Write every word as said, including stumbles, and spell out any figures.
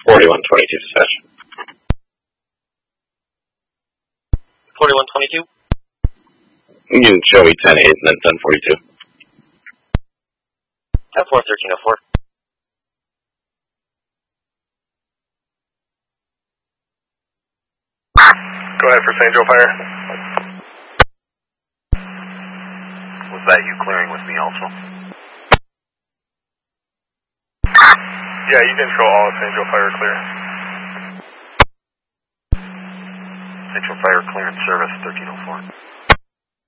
forty-one twenty-two dispatch. forty-one twenty-two? You can show me ten eight and then ten forty-two. ten four thirteen oh four. Go ahead for Saint Joe Fire. Was that you clearing with me also? Yeah, you can show all of Saint Joe Fire clear. Saint Joe Fire clearance service thirteen oh four.